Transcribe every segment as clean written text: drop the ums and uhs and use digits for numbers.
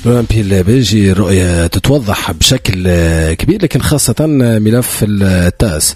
الأولمبي البلجي الرؤية تتوضح بشكل كبير، لكن خاصة ملف التاس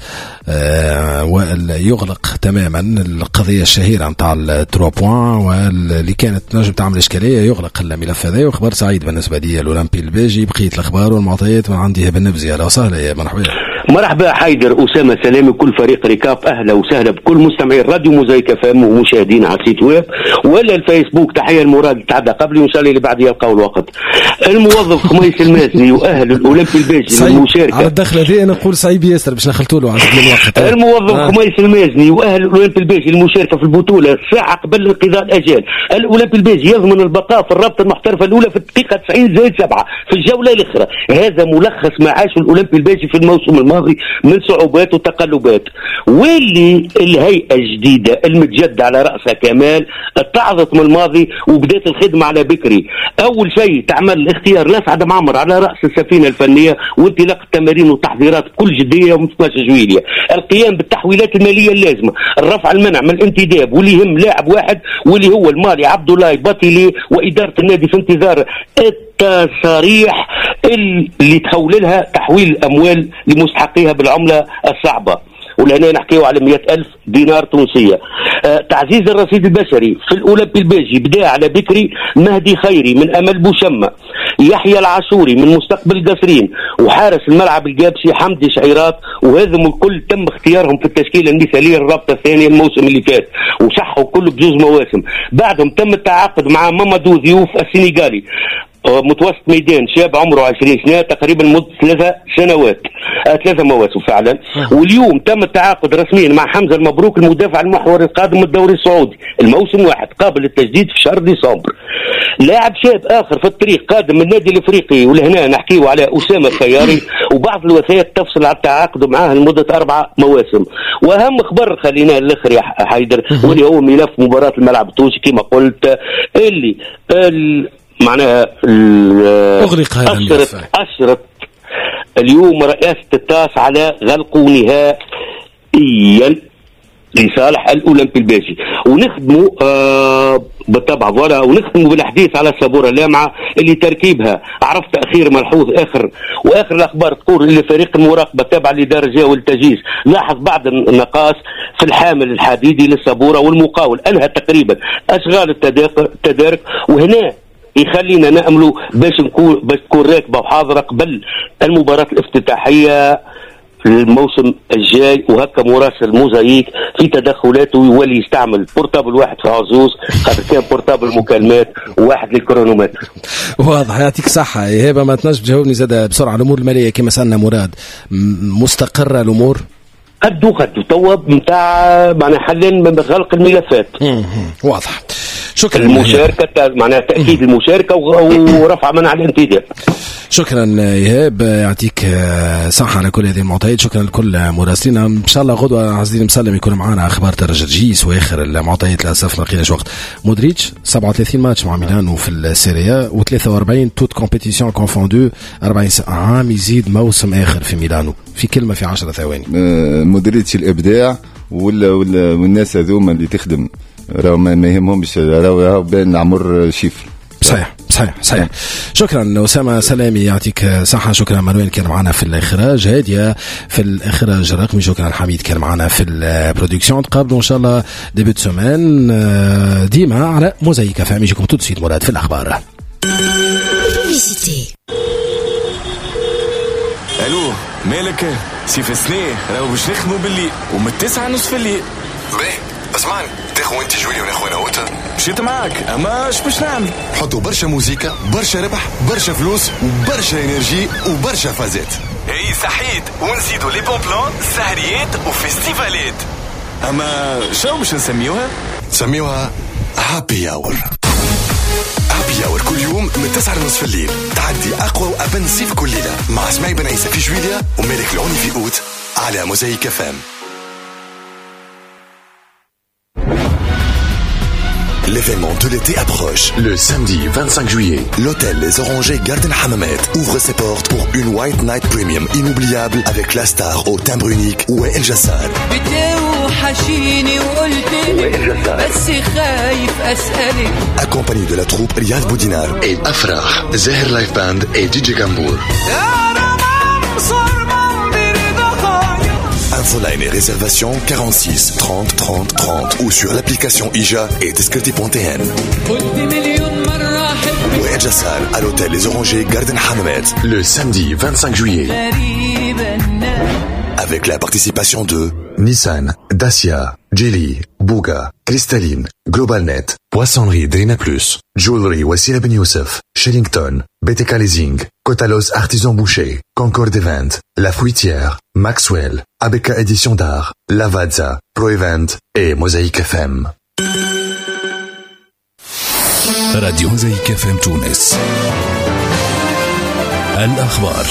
يغلق تماما. القضية الشهيرة متاع التروا بوان واللي كانت نجم تعمل إشكالية يغلق الملف هذا. وخبر سعيد بالنسبة لي الأولمبي البلجي. بقية الأخبار والمعطيات من عندي بالنبزي. أهلا وسهلا يا مرحبا. مرحبا حيدر أسامة سلامي كل فريق ركاب. أهلا وسهلا بكل مستمعين راديو موزايك فام ومشاهدين على السيت ويب ولا الفيسبوك. تحية المراد تعدى قبل وإن شاء الله اللي بعد يلقاو الوقت. الموظف خميس المازني يؤهل الأولمبي البلجي للمشاركة. على الدخلة دي نقول صعيب ياسر باش نخلطوا له على الوقت. الموظف خميس المازني يؤهل الأولمبي البلجي للمشاركة في البطولة ساعة قبل انقضاء الأجال. الأولمبي البلجي يضمن البقاء في الرابطة المحترفة الأولى في الدقيقة 90+7 في الجولة الأخرى. هذا ملخص ما عاشه الأولمبي البلجي في الموسم الماضي من صعوبات وتقلبات، واللي الهيئة الجديدة المتجدة على رأسها كمال اتعظت من الماضي وبدأت الخدمة على بكري. أول شيء تعمل اختيار الأسعد معمر على رأس السفينة الفنية وانطلاق التمارين والتحضيرات بكل جدية ومثل جويلية. القيام بالتحويلات المالية اللازمة، الرفع المنع من الانتداب واللي يهم لاعب واحد واللي هو المالي عبد الله باتيلي، وإدارة النادي في انتظار التصاريح اللي تحول لها تحويل الأموال لمستحقيها بالعملة الصعبة، ولهنا نحكيه على 100,000 دينار تونسية. تعزيز الرصيد البشري في الأولمبي البلجي بدا على بكري مهدي خيري من أمل بوشمة، يحيى العاشوري من مستقبل قصرين، وحارس الملعب الجابسي حمدي شعيرات، وهذم الكل تم اختيارهم في التشكيلة المثالية للرابطة الثانية الموسم اللي فات وصحوا كله بجوز مواسم. بعدهم تم التعاقد مع مامادو ضيوف السنغالي متوسط ميدان شاب عمره 20 سنة تقريبا مدة 3 مواسم فعلا. واليوم تم التعاقد رسميا مع حمزة المبروك المدافع المحوري القادم من الدوري السعودي الموسم واحد قابل للتجديد في شهر ديسمبر. لاعب شاب آخر في الطريق قادم من النادي الافريقي، ولهنا نحكيه على أسامة الخياري، وبعض الوثائق تفصل على التعاقد معاه لمدة 4 مواسم. وأهم خبر خلينا الآخر يا حيدر واللي هو ملف مباراة الملعب التونسي كما قلت اللي معناها أغلق هذا الملف. أشرت اليوم رئاسة التاس على غلقه نهائيا لصالح الأولمبي البلجي، ونخدموا بالطبع ولا ونختموا بالحديث على السبورة اللامعة اللي تركيبها عرف تأخير ملحوظ وآخر الأخبار تقول اللي فريق المراقبة تابع لدار الجو والتجهيز لاحظ بعض النقاص في الحامل الحديدي للسبورة والمقاول أنهى تقريبا أشغال التدارك، وهنا يخلينا نأملوا باش تكون راكبة وحاضرة قبل المباراة الافتتاحية الموسم الجاي. وهكا مراسل موزايك في تدخلاته يولي يستعمل بورتابل واحد في عزوز خاطر كان بورتابل مكالمات وواحد للكرونومتر. واضح. يعطيك صحة هبة. ما تنجم تجاوبني زاد بسرعة الأمور المالية كما سألنا مراد مستقرة الأمور؟ قدو توا متاع معناها حاليا من غلق الملفات. واضح. شكرا. المشاركة معناها تأكيد المشاركة ورفع منع الانتداب. شكرا إيهاب يعطيك صحة على كل هذه المعطيات. شكرا لكل مراسلين. إن شاء الله غدوة عزيزي مسلم يكون معنا أخبار ترجيس وآخر المعطيات. للأسف ما لقيناش وقت. مودريتش 37 ماتش مع ميلانو في السيريا و43 توت كومبيتيسيون كونفوندو 40 عام يزيد موسم آخر في ميلانو. في كلمة في 10 ثواني. مودريتش الإبداع والناس هذوما اللي تخدم راهو ما يهمهمش راهو بين عمر شيفر. صحيح. شكرا أسامة سلامي يعطيك صحة. شكرا مانويل كان معنا في الإخراج، هادية في الإخراج الرقمي. شكرا حميد كان معنا في البرودكسيون. تقابلوا إن شاء الله ديبوت سومان ديما على موزايك فهم. يجيكم تدسيد مراد في الأخبار. ألو مالك سيف سنيه راهو باش نخدموا بالليل ومن 9:30 في الليل. اسمعني تاخو انت جويه وناخو انا وانت مشيت معاك اما اش باش نعمل؟ حطوا برشا موزيكا برشا ربح برشا فلوس وبرشا انرجي وبرشا فازات. اي صحيت ونزيدوا لي بون بلان سهريات وفيستيفالات. اما شو باش نسميوها هابي اور. هابي اور كل يوم من 9:30 في الليل تعدي اقوى وابن الصيف كل ليله مع اسماعيل بن عيسى في جويليا ومالك العوني في اوت على موزايك فام. L'événement de l'été approche. Le samedi 25 juillet, l'hôtel Les Orangers Garden Hammamet ouvre ses portes pour une White Night Premium inoubliable avec la star au timbre unique Wael Jassar. Accompagné de la troupe Riyad Boudinar et Afrah, Zahir Live Band et DJ Gambour. Infoline et réservation 46 30 30 30 ou sur l'application IJA et Teskerti.tn. Wael Jassar à l'hôtel Les Orangers Garden Hammamet le samedi 25 juillet. Avec la participation de Nissan, Dacia, Geely, Bouga, Cristalline, GlobalNet, Poissonnerie Drina Plus, Jewelry Wassila Ben Youssef, Shellington, BTK Leasing, Cotalos Artisan Boucher, Concorde Event, La Fruitière, Maxwell, ABK Édition d'Art, Lavazza, Pro Event et Mosaïque FM. راديو موزايك اف ام تونس. الأخبار.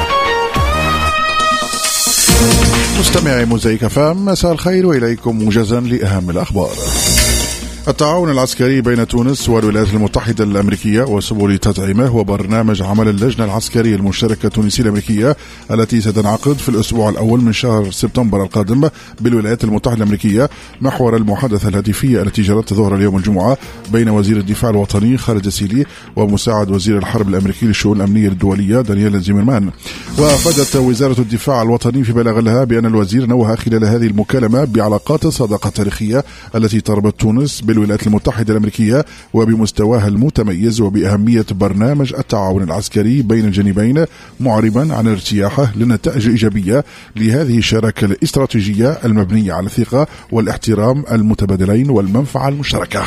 مستمعي موزايك اف ام، مساء الخير وإليكم موجزا لأهم الأخبار. التعاون العسكري بين تونس والولايات المتحدة الأمريكية وسبل تدعيمه وبرنامج عمل اللجنة العسكرية المشتركة التونسية الأمريكية التي ستنعقد في الأسبوع الأول من شهر سبتمبر القادم بالولايات المتحدة الأمريكية محور المحادثة الهاتفية التي جرت ظهر اليوم الجمعة بين وزير الدفاع الوطني خالد السيلي ومساعد وزير الحرب الأمريكي للشؤون الأمنية الدولية دانيال زيمرمان. وأفادت وزارة الدفاع الوطني في بلاغ لها بأن الوزير نوه خلال هذه المكالمة بعلاقات الصداقة التاريخية التي تربط تونس بالولايات المتحدة الأمريكية وبمستواها المتميز وبأهمية برنامج التعاون العسكري بين الجانبين، معربا عن ارتياحه للنتائج الإيجابية لهذه الشراكة الاستراتيجية المبنية على الثقة والاحترام المتبادلين والمنفعة المشتركة.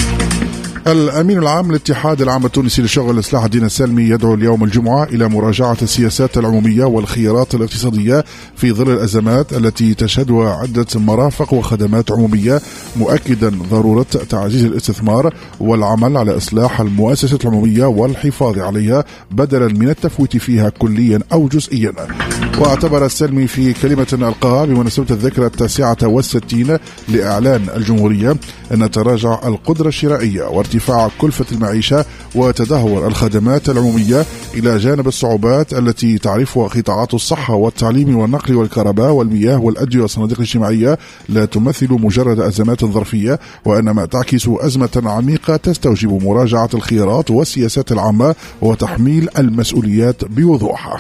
الأمين العام للاتحاد العام التونسي للشغل صلاح الدين السالمي يدعو اليوم الجمعة إلى مراجعة السياسات العمومية والخيارات الاقتصادية في ظل الأزمات التي تشهدها عدة مرافق وخدمات عمومية، مؤكدا ضرورة تعزيز الاستثمار والعمل على إصلاح المؤسسات العمومية والحفاظ عليها بدلا من التفويت فيها كليا أو جزئيا. واعتبر السلمي في كلمة ألقاها بمناسبة الذكرى 69 لإعلان الجمهورية أن تراجع القدرة الشرائية وارتفاع كلفة المعيشة وتدهور الخدمات العمومية إلى جانب الصعوبات التي تعرفها قطاعات الصحة والتعليم والنقل والكهرباء والمياه والأدوية والصناديق الاجتماعية لا تمثل مجرد أزمات ظرفية، وإنما تعكس أزمة عميقة تستوجب مراجعة الخيارات والسياسات العامة وتحميل المسؤوليات بوضوح.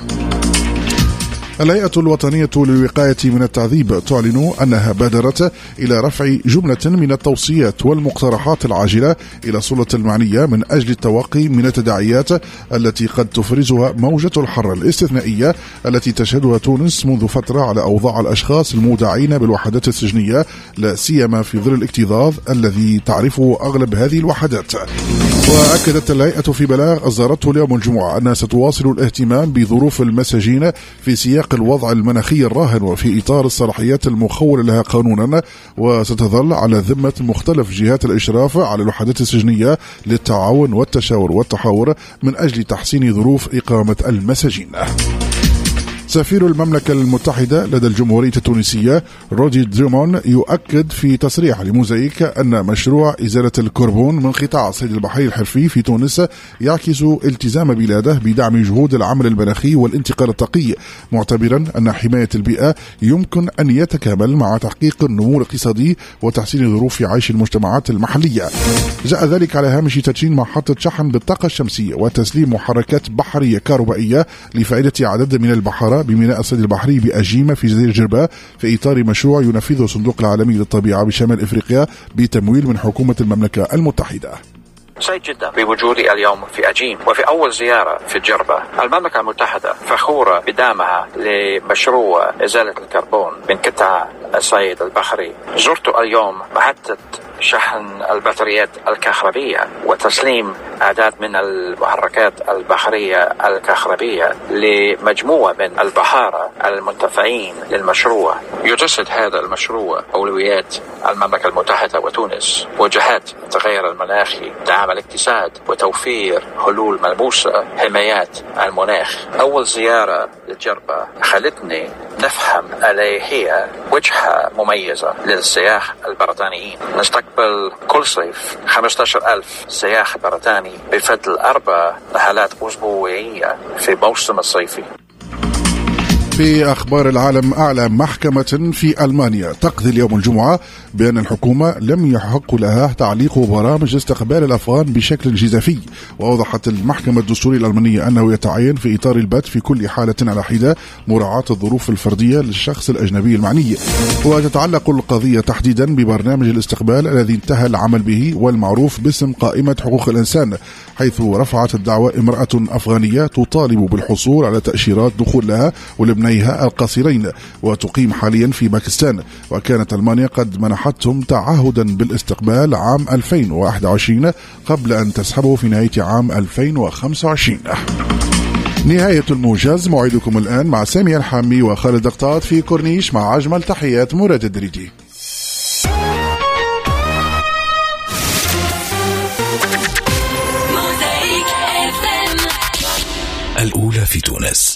الهيئة الوطنية للوقاية من التعذيب تعلن أنها بادرت إلى رفع جملة من التوصيات والمقترحات العاجلة إلى السلطة المعنية من أجل التوقي من التداعيات التي قد تفرزها موجة الحر الاستثنائية التي تشهدها تونس منذ فترة على أوضاع الأشخاص المودعين بالوحدات السجنية، لا سيما في ظل الاكتظاظ الذي تعرفه أغلب هذه الوحدات. وأكدت الهيئة في بلاغ أصدرته اليوم الجمعة أنها ستواصل الاهتمام بظروف المساجين في سياق الوضع المناخي الراهن وفي إطار الصلاحيات المخولة لها قانونا، وستظل على ذمة مختلف جهات الإشراف على الوحدات السجنية للتعاون والتشاور والتحاور من أجل تحسين ظروف إقامة المساجين. سفير المملكة المتحدة لدى الجمهورية التونسية رودي دريمون يؤكد في تصريح لموزايك أن مشروع إزالة الكربون من قطاع الصيد البحري الحرفي في تونس يعكس التزام بلاده بدعم جهود العمل المناخي والانتقال الطاقي، معتبرا أن حماية البيئة يمكن أن يتكامل مع تحقيق النمو الاقتصادي وتحسين ظروف عيش المجتمعات المحلية. جاء ذلك على هامش تدشين محطة شحن بالطاقة الشمسية وتسليم محركات بحرية كهربائية لفائدة عدد من البحارة بميناء الصيد البحري بأجيمة في جزيرة جربة في إطار مشروع ينفذه الصندوق العالمي للطبيعة بشمال إفريقيا بتمويل من حكومة المملكة المتحدة. سعيد جدا بوجودي اليوم في أجيم وفي أول زيارة في جربة. المملكة المتحدة فخورة بدعمها لمشروع إزالة الكربون من قطاع الصيد البحري. زرت اليوم محطة شحن البطاريات الكهربية وتسليم أعداد من المحركات البحرية الكهربية لمجموعة من البحارة المنتفعين للمشروع. يجسد هذا المشروع أولويات المملكة المتحدة وتونس، وجهات التغير المناخي، دعم الاقتصاد وتوفير حلول ملموسة، حمايات المناخ. أول زيارة للجربة خلتني نفهم ألا هي وجهة مميزة للسياح البريطانيين. نستقبل يستقبل كل صيف 15,000 سياح بريطاني بفضل 4 رحلات أسبوعية في موسم الصيفي. في أخبار العالم، أعلى محكمة في ألمانيا تقضي اليوم الجمعة بأن الحكومة لم يحق لها تعليق برامج استقبال الأفغان بشكل جزافي. وأوضحت المحكمة الدستورية الألمانية أنه يتعين في إطار البت في كل حالة على حدة مراعاة الظروف الفردية للشخص الأجنبي المعني. وتتعلق القضية تحديدا ببرنامج الاستقبال الذي انتهى العمل به والمعروف باسم قائمة حقوق الإنسان، حيث رفعت الدعوة امرأة أفغانية تطالب بالحصول على تأشيرات دخول لها ولابنيها القصيرين، وتقيم حاليا في باكستان. وكانت ألمانيا قد منحتهم تعهدا بالاستقبال عام 2021 قبل أن تسحبه في نهاية عام 2025. نهاية الموجز، موعدكم الآن مع سامي الحامي وخالد دقطات في كورنيش، مع أجمل تحيات مراد الدريدي. الأولى في تونس.